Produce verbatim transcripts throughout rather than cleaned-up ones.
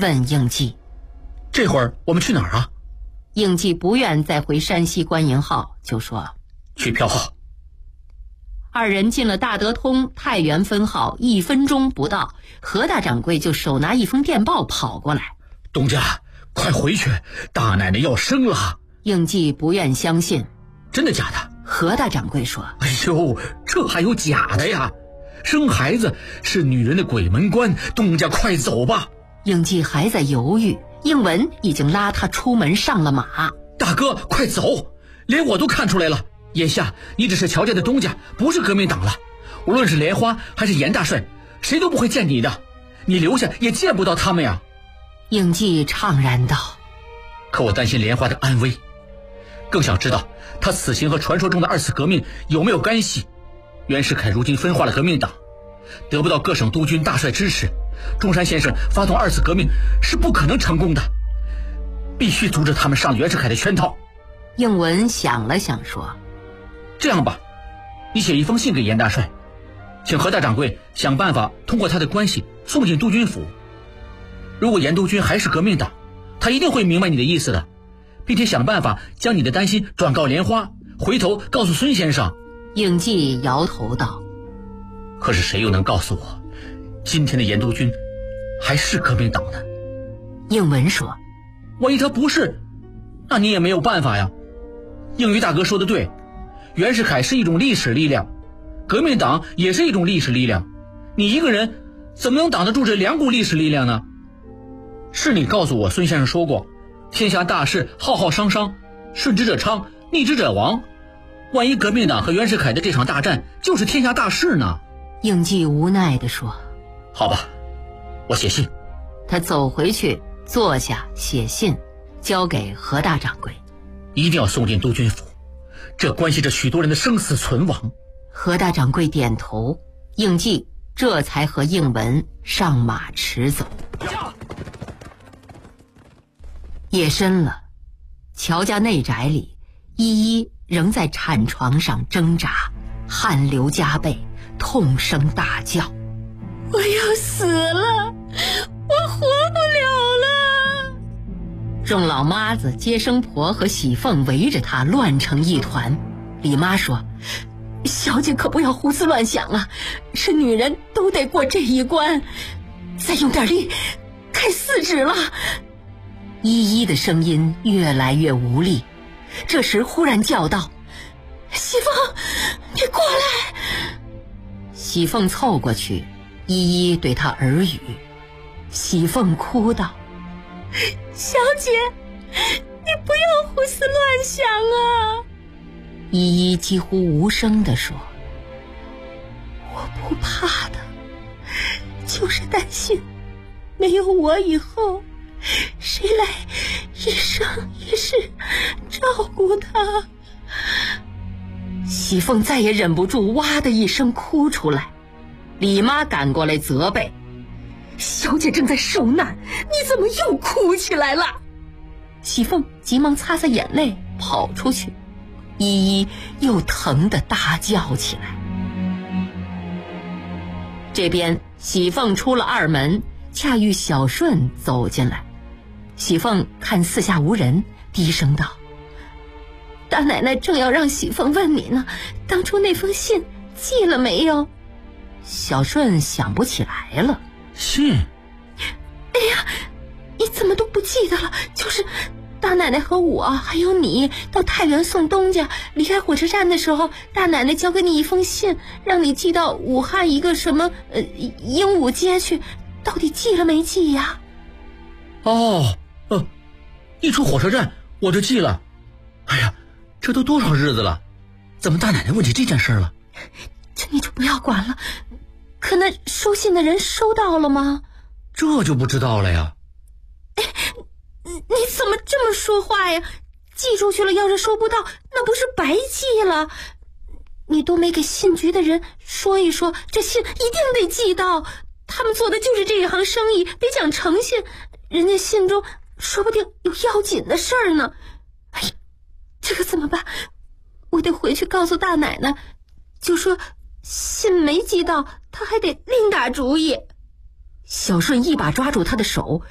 问应季： 这会儿我们去哪儿啊？ 应季不愿再回山西观营号，就说： 去票号。 二人进了大德通太原分号，一分钟不到，何大掌柜就手拿一封电报跑过来： 东家，快回去，大奶奶要生了。 应季不愿相信： 真的假的？ 何大掌柜说： 哎呦，这还有假的呀？生孩子是女人的鬼门关，东家快走吧。 应季还在犹豫，应文已经拉他出门上了马。 大哥快走，连我都看出来了，眼下你只是乔家的东家，不是革命党了。无论是莲花还是严大帅，谁都不会见你的，你留下也见不到他们呀。 应季怅然道： 可我担心莲花的安危，更想知道他此行和传说中的二次革命有没有干系。袁世凯如今分化了革命党，得不到各省督军大帅支持，中山先生发动二次革命是不可能成功的，必须阻止他们上袁世凯的圈套。 应文想了想说： 这样吧，你写一封信给严大帅，请何大掌柜想办法通过他的关系送进督军府。如果严督军还是革命党，他一定会明白你的意思的，并且想办法将你的担心转告莲花，回头告诉孙先生。 应季摇头道： 可是谁又能告诉我，今天的严督军还是革命党呢？ 应文说： 万一他不是，那你也没有办法呀。应余大哥说的对，袁世凯是一种历史力量，革命党也是一种历史力量，你一个人怎么能挡得住这两股历史力量呢？是你告诉我孙先生说过，天下大事浩浩汤汤，顺之者昌，逆之者亡。万一革命党和袁世凯的这场大战就是天下大事呢？ 应季无奈地说： 好吧，我写信。 他走回去坐下写信，交给何大掌柜。 一定要送进督军府，这关系着许多人的生死存亡。 何大掌柜点头，应季这才和应文上马驰走。夜深了，乔家内宅里，依依仍在产床上挣扎，汗流浃背，痛声大叫：我要死了，我活不了了。众老妈子、接生婆和喜凤围着她乱成一团。李妈说：小姐可不要胡思乱想啊，是女人都得过这一关，再用点力，开四指了。依依的声音越来越无力，这时忽然叫道：喜凤，你过来。喜凤凑过去，依依对她耳语。喜凤哭道：小姐，你不要胡思乱想啊。依依几乎无声地说：我不怕的，就是担心没有我以后，谁来一生一世照顾他。喜凤再也忍不住，哇的一声哭出来。李妈赶过来责备：小姐正在受难，你怎么又哭起来了？喜凤急忙擦擦眼泪跑出去，依依又疼得大叫起来。这边喜凤出了二门，恰遇小顺走进来。喜凤看四下无人，低声道：大奶奶正要让喜凤问你呢，当初那封信寄了没有？小顺想不起来了。 信？ 哎呀，你怎么都不记得了？就是大奶奶和我还有你到太原送东家，离开火车站的时候，大奶奶交给你一封信，让你寄到武汉一个什么呃鹦鹉街去，到底寄了没寄呀？ 哦，呃，一出火车站我就寄了。哎呀，这都多少日子了，怎么大奶奶问起这件事了？ 这你就不要管了。可那收信的人收到了吗？ 这就不知道了呀。 哎，你怎么这么说话呀？寄出去了，要是收不到，那不是白寄了？你都没给信局的人说一说，这信一定得寄到。他们做的就是这一行生意，得讲诚信。人家信中说不定有要紧的事儿呢。哎呀，这可怎么办？我得回去告诉大奶奶，就说信没寄到，他还得另打主意。小顺一把抓住他的手：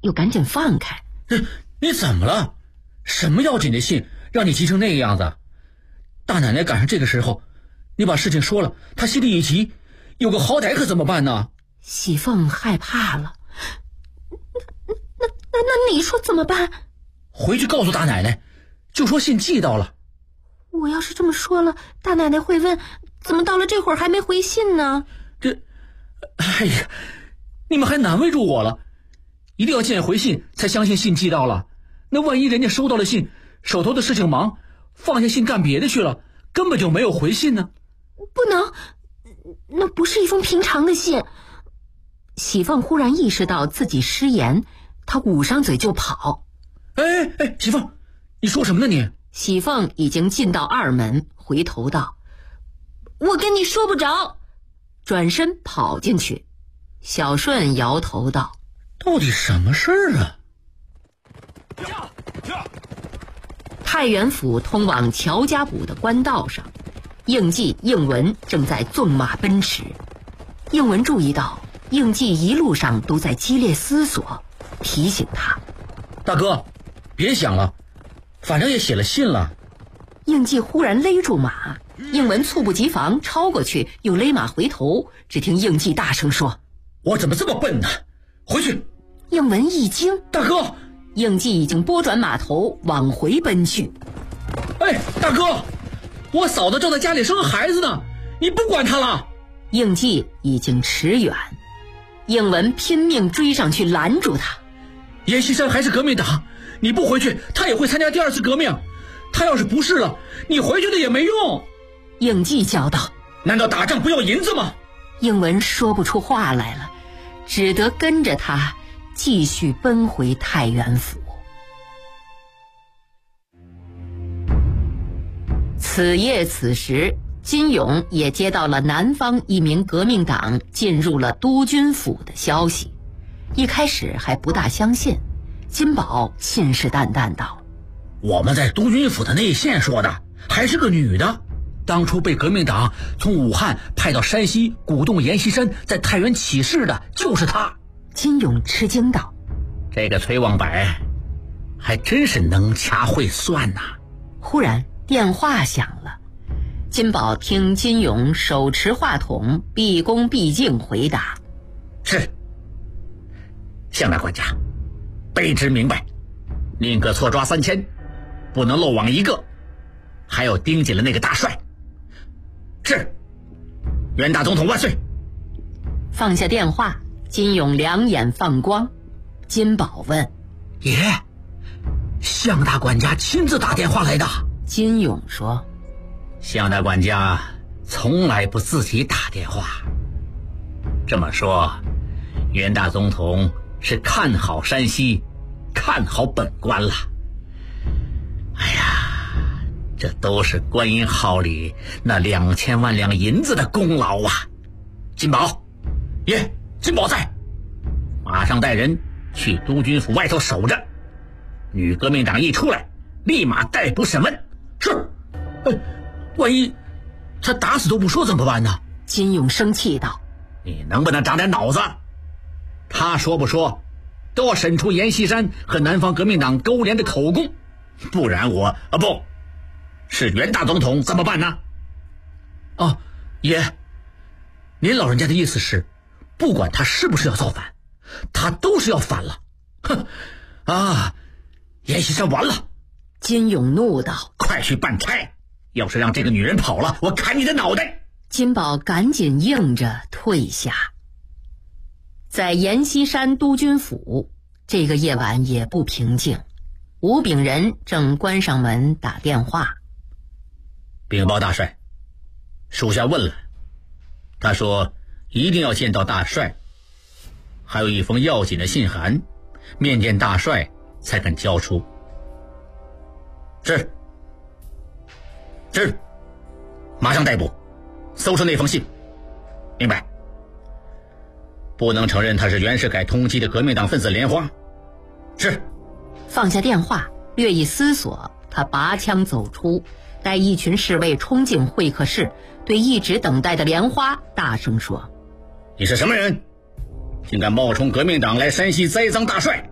又赶紧放开。 你怎么了？什么要紧的信让你急成那个样子？大奶奶赶上这个时候，你把事情说了，她心里一急，有个好歹可怎么办呢？ 喜凤害怕了。那那那那你说怎么办？ 回去告诉大奶奶，就说信寄到了。 我要是这么说了，大奶奶会问，怎么到了这会儿还没回信呢？ 这，哎呀，你们还难为住我了。一定要见回信才相信信寄到了，那万一人家收到了信，手头的事情忙，放下信干别的去了，根本就没有回信呢。 不能，那不是一封平常的信。喜凤忽然意识到自己失言，她捂上嘴就跑。 哎哎，喜凤，你说什么呢你？ 喜凤已经进到二门，回头道：“我跟你说不着。”转身跑进去。小顺摇头道：“ 到底什么事儿啊？” 太原府通往乔家堡的官道上，应季、应文正在纵马奔驰。应文注意到应季一路上都在激烈思索，提醒他：“ 大哥，别想了，反正也写了信了。” 应季忽然勒住马，应文猝不及防超过去，又勒马回头。只听应季大声说：“ 我怎么这么笨呢？回去！” 应文一惊：“ 大哥！” 应季已经拨转马头往回奔去。 “哎，大哥，我嫂子正在家里生孩子呢，你不管她了。” 应季已经迟远，应文拼命追上去拦住他：“ 阎锡山还是革命党，你不回去，他也会参加第二次革命。他要是不是了，你回去了也没用。” 应季叫道：“ 难道打仗不要银子吗？” 应文说不出话来了，只得跟着他继续奔回太原府。此夜此时，金勇也接到了南方一名革命党进入了督军府的消息。一开始还不大相信，金宝信誓旦旦道：“ 我们在督军府的内线说的，还是个女的。当初被革命党从武汉派到山西，鼓动阎锡山在太原起事的就是她。” 金勇吃惊道：“ 这个崔旺柏还真是能掐会算呐！” 忽然电话响了，金宝听金勇手持话筒，毕恭毕敬回答：“ 是。向大管家，卑职明白，宁可错抓三千，不能漏网一个，还要盯紧了那个大帅。是，袁大总统万岁！” 放下电话，金勇两眼放光。金宝问：“ 爷，向大管家亲自打电话来的？” 金勇说：“ 向大管家从来不自己打电话。这么说，袁大总统是看好山西，看好本官了。哎呀，这都是观音号里那两千万两银子的功劳啊！金宝，爷，金宝在，马上带人去督军府外头守着，女革命党一出来，立马逮捕审问。是。哎，万一他打死都不说怎么办呢？” 金勇生气道：“ 你能不能长点脑子？他说不说，都要审出阎锡山和南方革命党勾连的口供，不然我啊不是袁大总统怎么办呢？”“哦，爷，您老人家的意思是，不管他是不是要造反，他都是要反了。哼啊，阎锡山完了！” 金勇怒道：“ 快去办差！要是让这个女人跑了，我砍你的脑袋！” 金宝赶紧应着退下。在阎锡山督军府，这个夜晚也不平静。吴炳仁正关上门打电话：“ 禀报大帅，属下问了，他说一定要见到大帅，还有一封要紧的信函，面见大帅才肯交出。”“是。是，马上逮捕，搜出那封信。”“明白。不能承认他是袁世凯通缉的革命党分子莲花。”“是。” 放下电话，略一思索，他拔枪走出，待一群侍卫冲进会客室，对一直等待的莲花大声说：“ 你是什么人？竟敢冒充革命党来山西栽赃大帅？”